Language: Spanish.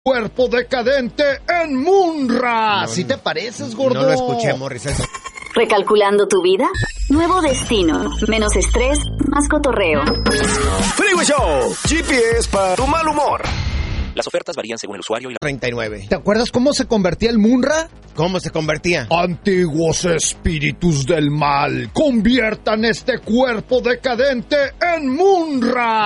Cuerpo decadente en Munra. ¿Sí te pareces, gordo? No lo escuché, Morris. Eso. ¿Recalculando tu vida? Nuevo destino. Menos estrés, más cotorreo. Freeway Show. GPS para tu mal humor. Las ofertas varían según el usuario y la... 39. ¿Te acuerdas cómo se convertía el Munra? ¿Cómo se convertía? Antiguos espíritus del mal, conviertan este cuerpo decadente en Munra.